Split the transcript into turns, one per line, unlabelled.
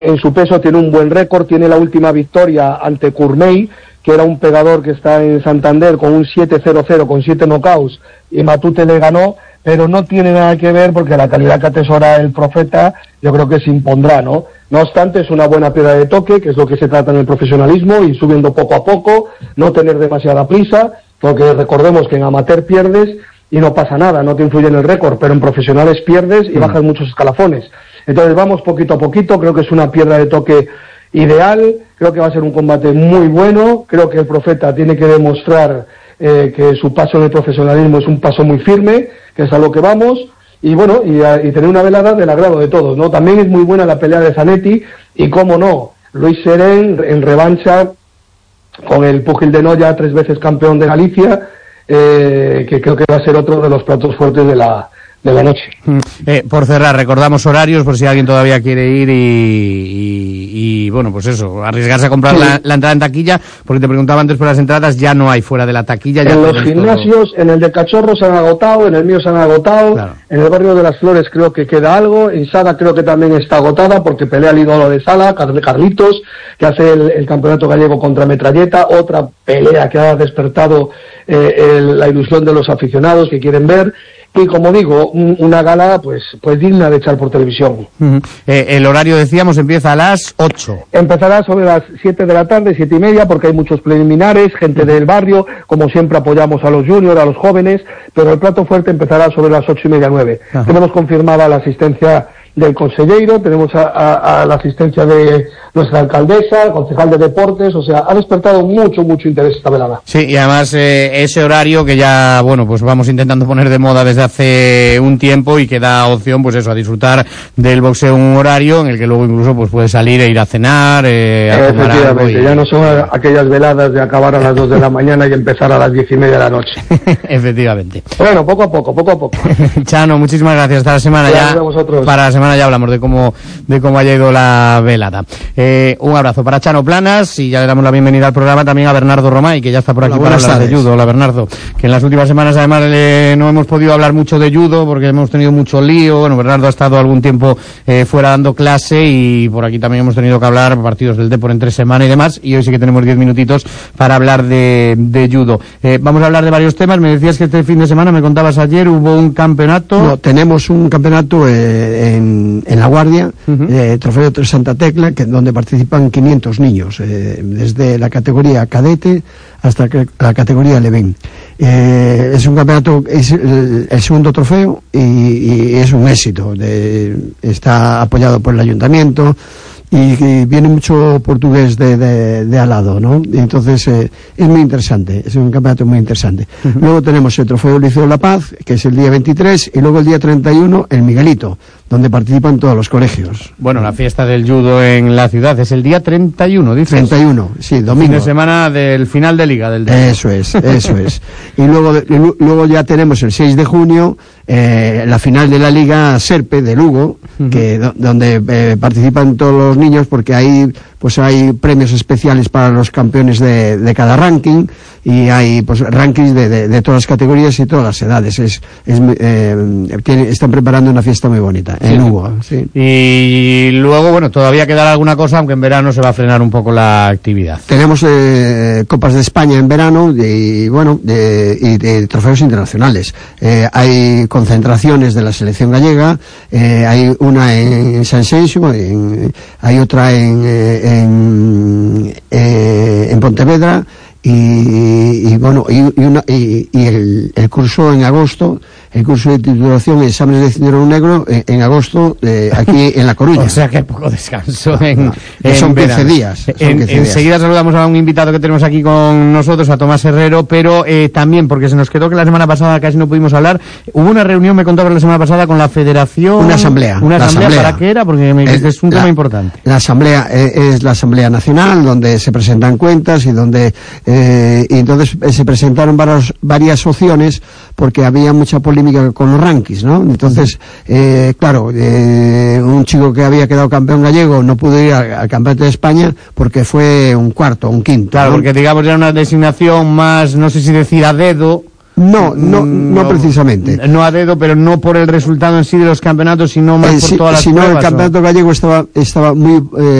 en su peso tiene un buen récord, tiene la última victoria ante Courney, que era un pegador que está en Santander con un 7-0-0 con 7 knockouts, y Matute le ganó, pero no tiene nada que ver porque la calidad que atesora el Profeta yo creo que se impondrá, ¿no? No obstante, es una buena piedra de toque, que es lo que se trata en el profesionalismo, ir subiendo poco a poco, no tener demasiada prisa, porque recordemos que en amateur pierdes y no pasa nada, no te influye en el récord, pero en profesionales pierdes y bajas muchos escalafones. Entonces vamos poquito a poquito, creo que es una piedra de toque ideal, creo que va a ser un combate muy bueno, creo que el Profeta tiene que demostrar que su paso en el profesionalismo es un paso muy firme, que es a lo que vamos, y bueno, y tener una velada del agrado de todos, ¿no? También es muy buena la pelea de Zanetti, y cómo no, Luis Serén en revancha con el púgil de Noya, 3 veces campeón de Galicia, que creo que va a ser otro de los platos fuertes de la noche.
Por cerrar, recordamos horarios por si alguien todavía quiere ir y bueno, pues eso, arriesgarse a comprar la entrada en taquilla, porque te preguntaba antes por las entradas, ya no hay fuera de la taquilla. Ya
en los gimnasios, todo. En el de Cachorro se han agotado, en el mío se han agotado, claro. En el barrio de las Flores creo que queda algo, en Sada creo que también está agotada porque pelea el ídolo de Sala, Carlitos, que hace el campeonato gallego contra Metralleta, otra pelea que ha despertado la ilusión de los aficionados que quieren ver. Y como digo, una gala pues digna de echar por televisión.
El horario, decíamos, empieza a las 8.
Empezará sobre las 7 de la tarde, 7:30, porque hay muchos preliminares, gente del barrio, como siempre apoyamos a los juniors, a los jóvenes, pero el plato fuerte empezará sobre las 8:30, 9. Tenemos confirmada la asistencia del consejero, tenemos a la asistencia de nuestra alcaldesa, el concejal de deportes, o sea, ha despertado mucho interés esta velada.
Sí, y además ese horario que ya, bueno, pues vamos intentando poner de moda desde hace un tiempo y que da opción, pues eso, a disfrutar del boxeo, un horario en el que luego incluso pues puedes salir e ir a cenar, a tomar algo.
Ya no son aquellas veladas de acabar a las 2 de la mañana y empezar a las 10:30 de la noche.
Efectivamente.
Bueno, poco a poco.
Chano, muchísimas gracias. Hasta la semana ya. Para la semana ya hablamos de cómo haya ido la velada. Un abrazo para Chano Planas y ya le damos la bienvenida al programa también a Bernardo Romay, que ya está por aquí para hablar de judo. Hola, Bernardo, que en las últimas semanas además no hemos podido hablar mucho de judo porque hemos tenido mucho lío. Bueno, Bernardo ha estado algún tiempo fuera dando clase y por aquí también hemos tenido que hablar partidos del Depor entre semana y demás, y hoy sí que tenemos 10 minutitos para hablar de judo. Vamos a hablar de varios temas. Me decías que este fin de semana, me contabas ayer, hubo un campeonato.
No, tenemos un campeonato en La Guardia, Trofeo Santa Tecla, donde participan 500 niños, desde la categoría cadete hasta la categoría Leven. Es un campeonato, es el segundo trofeo y es un éxito. Está apoyado por el ayuntamiento y viene mucho portugués de al lado, ¿no? Y entonces es muy interesante, es un campeonato muy interesante. Luego tenemos el trofeo Liceo La Paz, que es el día 23, y luego el día 31 el Miguelito, donde participan todos los colegios.
Bueno, la fiesta del judo en la ciudad es el día 31, dices.
31, sí, domingo.
Fin de semana del final de liga del
día. Eso es. Y luego ya tenemos el 6 de junio la final de la Liga Serpe de Lugo, donde participan todos los niños, porque hay premios especiales para los campeones de cada ranking, y hay pues rankings de todas las categorías y todas las edades. Están preparando una fiesta muy bonita en Lugo. Sí.
Y luego, bueno, todavía quedará alguna cosa, aunque en verano se va a frenar un poco la actividad.
Tenemos Copas de España en verano y trofeos internacionales. Hay concentraciones de la selección gallega, hay una en San Xenxo, hay otra en Pontevedra, y el curso en agosto, el curso de titulación, exámenes de cinturón negro en agosto, aquí en La Coruña.
O sea que hay poco descanso
son 15 días.
Enseguida saludamos a un invitado que tenemos aquí con nosotros, a Tomás Herrero, pero también, porque se nos quedó que la semana pasada casi no pudimos hablar, hubo una reunión, me contabas la semana pasada, con la Federación.
Una asamblea.
¿Para qué era? Porque es un tema importante.
La asamblea es la Asamblea Nacional, donde se presentan cuentas y donde y entonces se presentaron varias opciones, porque había mucha polémica con los rankings, ¿no? Entonces, un chico que había quedado campeón gallego no pudo ir al campeonato de España porque fue un cuarto, un quinto.
Claro, ¿no? Porque digamos era una designación más, no sé si decir a dedo.
No precisamente.
No a dedo, pero no por el resultado en sí de los campeonatos, sino más por todas las pruebas.
El campeonato gallego estaba muy